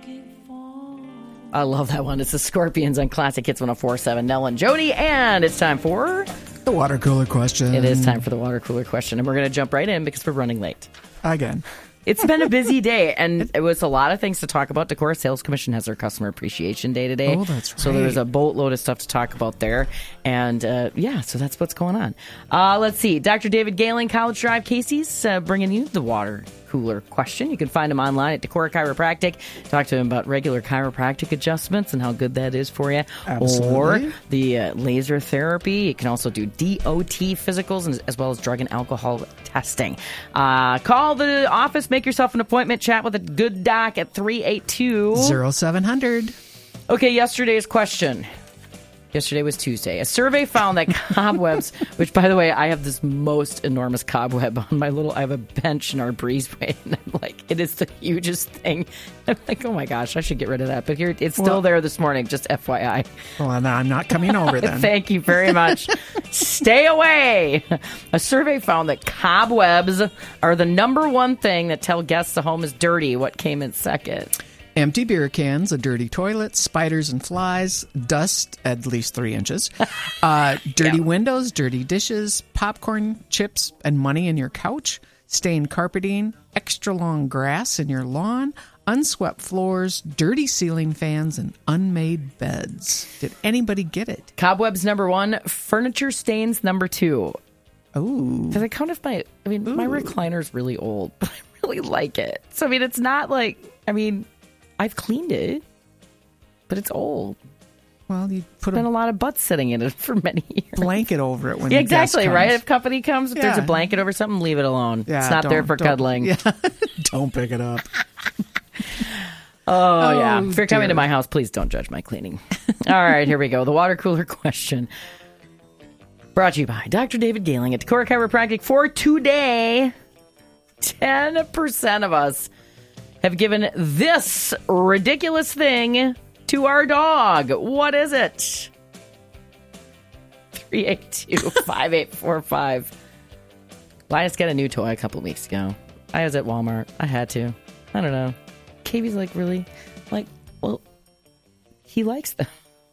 I love that one. It's the Scorpions on Classic Hits 104.7. Nell and Jody, and it's time for the water cooler question. It is time for the water cooler question, and we're going to jump right in because we're running late. Again. It's been a busy day, and it was a lot of things to talk about. Decorah Sales Commission has their Customer Appreciation Day today. Oh, that's right. So there's a boatload of stuff to talk about there. And, so that's what's going on. Let's see. Dr. David Gailing, College Drive, Casey's bringing you the water cooler question. You can find him online at Decorah Chiropractic. Talk to him about regular chiropractic adjustments and how good that is for you. Absolutely. Or the laser therapy. You can also do DOT physicals as well as drug and alcohol testing. Call the office, make yourself an appointment, chat with a good doc at 382-0700. Okay, yesterday's question. Yesterday was Tuesday. A survey found that cobwebs, which, by the way, I have this most enormous cobweb on my I have a bench in our breezeway, and I'm like, it is the hugest thing. I'm like, oh my gosh, I should get rid of that. But here, it's still there this morning, just FYI. Well, I'm not coming over then. Thank you very much. Stay away. A survey found that cobwebs are the number one thing that tell guests the home is dirty. What came in second? Empty beer cans, a dirty toilet, spiders and flies, dust at least 3 inches, dirty windows, dirty dishes, popcorn, chips, and money in your couch, stained carpeting, extra long grass in your lawn, unswept floors, dirty ceiling fans, and unmade beds. Did anybody get it? Cobwebs number 1, furniture stains number 2. Oh. Because I count if my recliner's really old, but I really like it. So, it's not like, I've cleaned it, but it's old. Well, you put a lot of butts sitting in it for many years. Blanket over it when yeah, the guest exactly, comes. right? If company comes, if there's a blanket over something, leave it alone. Yeah, it's not there for cuddling. Yeah. Don't pick it up. Yeah. If you're coming to my house, please don't judge my cleaning. All right, here we go. The water cooler question. Brought to you by Dr. David Gailing at Decorah Chiropractic. For today, 10% of us have given this ridiculous thing to our dog. What is it? 382-5845. Linus got a new toy a couple weeks ago. I was at Walmart. I had to. I don't know. KB's like, really? Well, he likes them.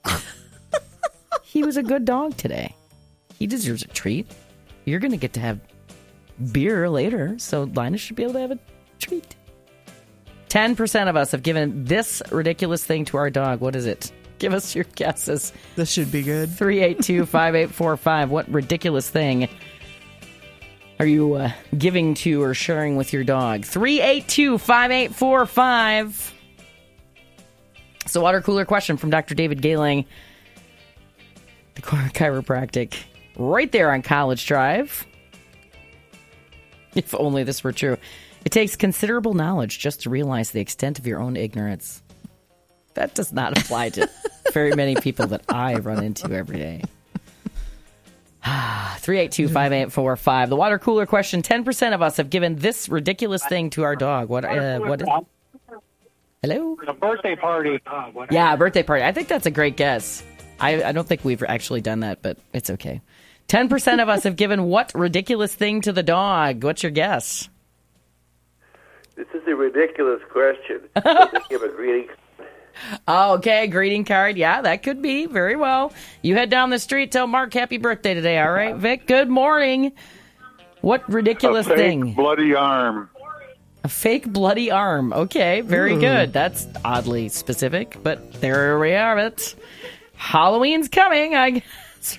He was a good dog today. He deserves a treat. You're going to get to have beer later, so Linus should be able to have a treat. 10% of us have given this ridiculous thing to our dog. What is it? Give us your guesses. This should be good. 382-5845. What ridiculous thing are you giving to or sharing with your dog? 382-5845. It's a water cooler question from Dr. David Gailing, Decorah Chiropractic, right there on College Drive. If only this were true. It takes considerable knowledge just to realize the extent of your own ignorance. That does not apply to very many people that I run into every day. 382-5845. The water cooler question. 10% of us have given this ridiculous thing to our dog. What is Hello? A birthday party. Yeah, a birthday party. I think that's a great guess. I don't think we've actually done that, but it's okay. 10% of us have given what ridiculous thing to the dog? What's your guess? This is a ridiculous question. Just give a greeting. Oh, okay, greeting card. Yeah, that could be. Very well. You head down the street, tell Mark happy birthday today, all right? Vic, good morning. What ridiculous thing? A fake bloody arm. A fake bloody arm. Okay, very good. That's oddly specific, but there we are. It. Halloween's coming, I guess.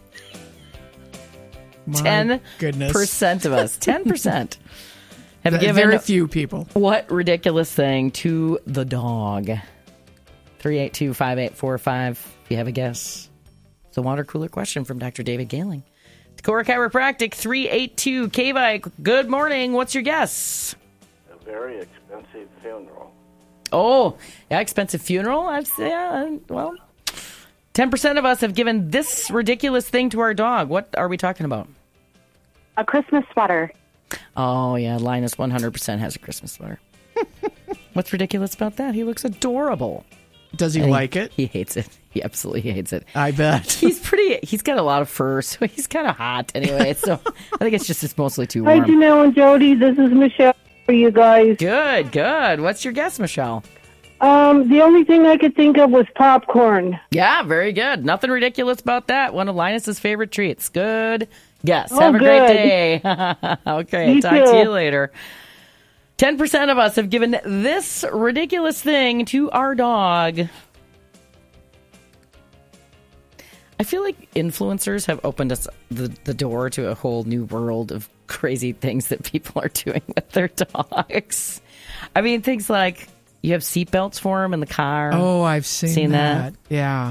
10% of us. 10%. Have given very few people. What ridiculous thing to the dog? 382-5845. If you have a guess. It's a water cooler question from Dr. David Gailing. Decorah Chiropractic, 382 K-Bike. Good morning. What's your guess? A very expensive funeral. Oh, yeah, expensive funeral? 10% of us have given this ridiculous thing to our dog. What are we talking about? A Christmas sweater. Oh, yeah, Linus 100% has a Christmas sweater. What's ridiculous about that? He looks adorable. Does he like it? He hates it. He absolutely hates it. I bet. He's got a lot of fur, so he's kind of hot anyway. So I think it's mostly too warm. Hi, Janelle and Jody. This is Michelle for you guys. Good. What's your guess, Michelle? The only thing I could think of was popcorn. Yeah, very good. Nothing ridiculous about that. One of Linus's favorite treats. Good guess. Oh, Have a great good. day. Okay, You talk too. to you later. 10% of us have given this ridiculous thing to our dog. I feel like influencers have opened us the door to a whole new world of crazy things that people are doing with their dogs. I mean, things like you have seatbelts for them in the car. Oh, I've seen that? Yeah.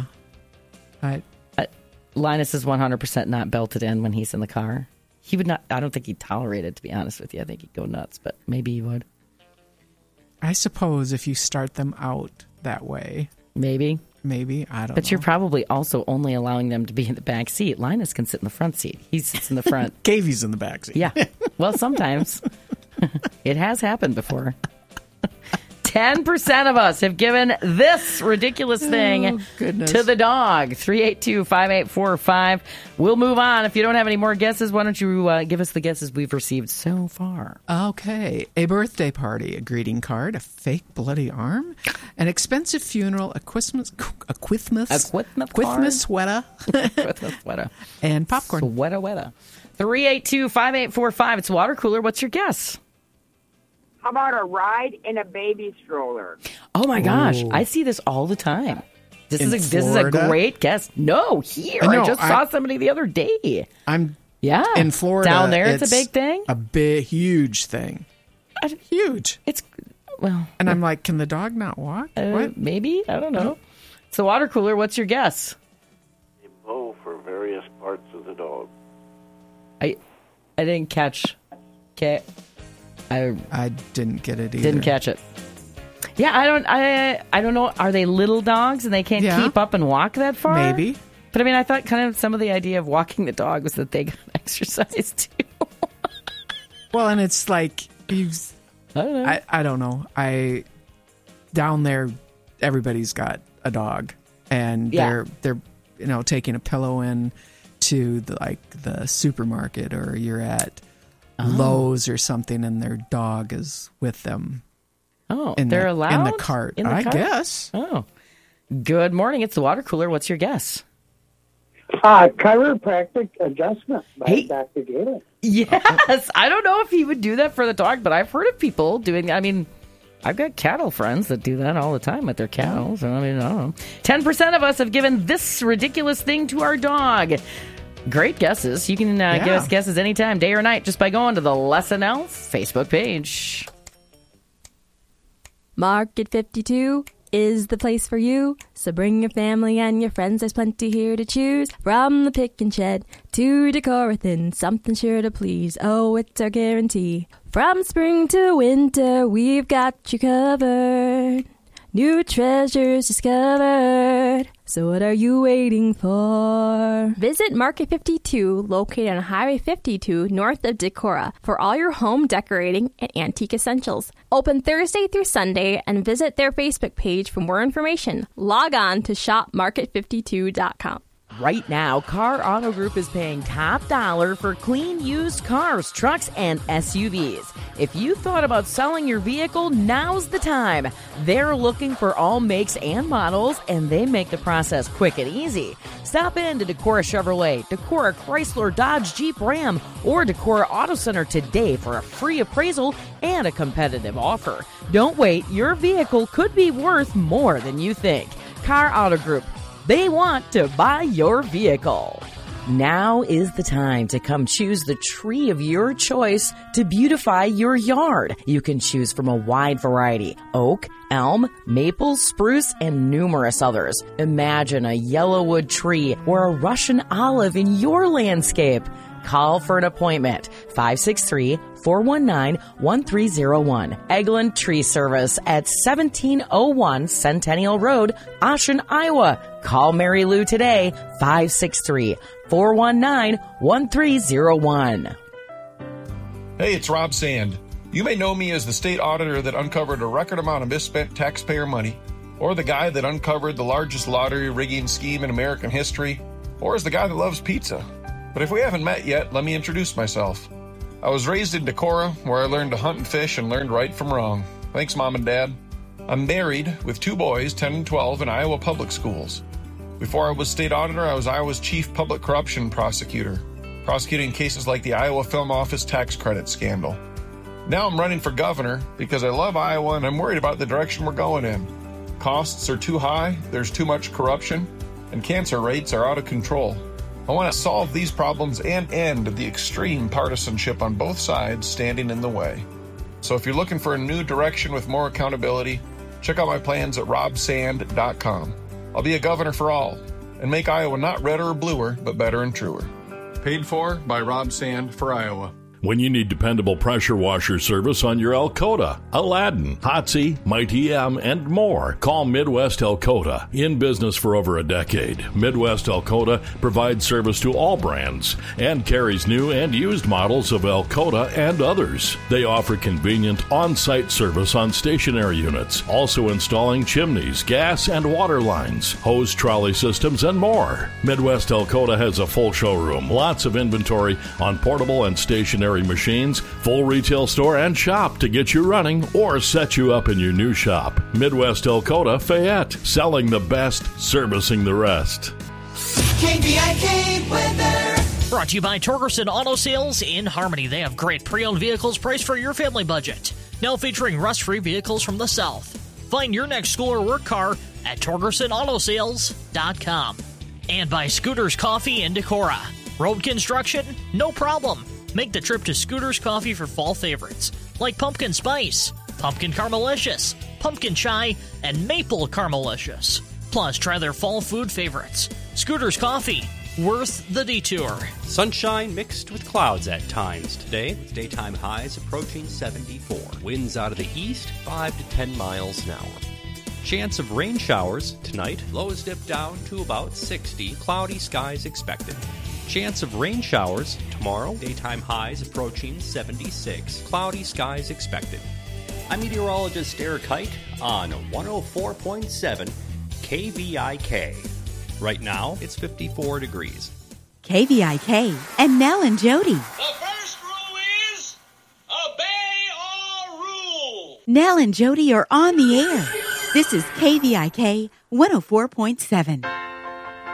Linus is 100% not belted in when he's in the car. He would not. I don't think he'd tolerate it, to be honest with you. I think he'd go nuts, but maybe he would. I suppose if you start them out that way, Maybe. I don't know. But you're probably also only allowing them to be in the back seat. Linus can sit in the front seat. He sits in the front. Cavy's in the backseat. Yeah. Well, sometimes. It has happened before. 10% of us have given this ridiculous thing goodness. to the dog. 382-5845. We'll move on. If you don't have any more guesses, why don't you give us the guesses we've received so far? Okay. A birthday party, a greeting card, a fake bloody arm, an expensive funeral, a Christmas sweater, Sweater. and popcorn. Sweater. 382-5845. It's water cooler. What's your guess? How about a ride in a baby stroller? Oh my gosh, Ooh. I see this all the time. This In is a Florida? great guess. No, here. I know, I just saw somebody the other day. I'm Yeah. in Florida. Down there it's a big thing. A big, huge thing. Huge. It's well, And I'm like, can the dog not walk? What? maybe, I don't know. It's the water cooler. What's your guess? A bow for various parts of the dog. I didn't catch. Okay. I didn't get it either. Didn't catch it. Yeah, I don't know. Are they little dogs and they can't Yeah. keep up and walk that far? Maybe. But I mean, I thought kind of some of the idea of walking the dog was that they got exercise too. Well, and it's like, I don't know. I don't know. Down there, everybody's got a dog, and Yeah. they're taking a pillow in to the supermarket, or you're at Lowe's or something, and their dog is with them. Oh, in they're the, allowed in the cart. In the I cart? guess. Oh, good morning. It's the water cooler. What's your guess? Chiropractic adjustment by Hey. Dr. Galen. Yes, I don't know if he would do that for the dog, but I've heard of people doing. I mean, I've got cattle friends that do that all the time with their cattle. So I mean, I don't know. 10% of us have given this ridiculous thing to our dog. Great guesses. You can give us guesses anytime, day or night, just by going to the Lesson Else Facebook page. Market 52 is the place for you. So bring your family and your friends. There's plenty here to choose. From the pick and shed to Decorathin, something sure to please. Oh, it's our guarantee. From spring to winter, we've got you covered. New treasures discovered. So what are you waiting for? Visit Market 52, located on Highway 52, north of Decorah, for all your home decorating and antique essentials. Open Thursday through Sunday, and visit their Facebook page for more information. Log on to shopmarket52.com. Right now, Car Auto Group is paying top dollar for clean used cars, trucks, and SUVs. If you thought about selling your vehicle, now's the time. They're looking for all makes and models, and they make the process quick and easy. Stop in to Decorah Chevrolet, Decorah Chrysler, Dodge, Jeep, Ram, or Decorah Auto Center today for a free appraisal and a competitive offer. Don't wait. Your vehicle could be worth more than you think. Car Auto Group. They want to buy your vehicle. Now is the time to come choose the tree of your choice to beautify your yard. You can choose from a wide variety: oak, elm, maple, spruce, and numerous others. Imagine a yellowwood tree or a Russian olive in your landscape. Call for an appointment. 563-419-1301. Eglin Tree Service at 1701 Centennial Road, Ocean, Iowa. Call Mary Lou today. 563-419-1301. Hey, it's Rob Sand. You may know me as the state auditor that uncovered a record amount of misspent taxpayer money, or the guy that uncovered the largest lottery rigging scheme in American history, or as the guy that loves pizza. But if we haven't met yet, let me introduce myself. I was raised in Decorah, where I learned to hunt and fish and learned right from wrong. Thanks, Mom and Dad. I'm married with 2 boys, 10 and 12, in Iowa public schools. Before I was state auditor, I was Iowa's chief public corruption prosecutor, prosecuting cases like the Iowa Film Office tax credit scandal. Now I'm running for governor because I love Iowa and I'm worried about the direction we're going in. Costs are too high, there's too much corruption, and cancer rates are out of control. I want to solve these problems and end the extreme partisanship on both sides standing in the way. So if you're looking for a new direction with more accountability, check out my plans at robsand.com. I'll be a governor for all and make Iowa not redder or bluer, but better and truer. Paid for by Rob Sand for Iowa. When you need dependable pressure washer service on your Elkota, Aladdin, Hotsy, Mighty M, and more, call Midwest Elkota. In business for over a decade, Midwest Elkota provides service to all brands and carries new and used models of Elkota and others. They offer convenient on-site service on stationary units, also installing chimneys, gas and water lines, hose trolley systems, and more. Midwest Elkota has a full showroom, lots of inventory on portable and stationary machines, full retail store and shop to get you running or set you up in your new shop. Midwest Elkota, Fayette, selling the best, servicing the rest. KVIK weather. Brought to you by Torgerson Auto Sales in Harmony. They have great pre-owned vehicles priced for your family budget. Now featuring rust-free vehicles from the South. Find your next school or work car at TorgersonAutoSales.com. And by Scooters Coffee in Decorah. Road construction? No problem. Make the trip to Scooters Coffee for fall favorites like pumpkin spice, pumpkin caramelicious, pumpkin chai, and maple caramelicious. Plus, try their fall food favorites. Scooters Coffee, worth the detour. Sunshine mixed with clouds at times today. Daytime highs approaching 74. Winds out of the east, 5 to 10 miles an hour. Chance of rain showers tonight. Lows dip down to about 60. Cloudy skies expected. Chance of rain showers tomorrow. Daytime highs approaching 76. Cloudy skies expected. I'm meteorologist Eric Height on 104.7 KVIK. Right now, it's 54 degrees. KVIK and Nell and Jody. The first rule is obey all rules. Nell and Jody are on the air. This is KVIK 104.7.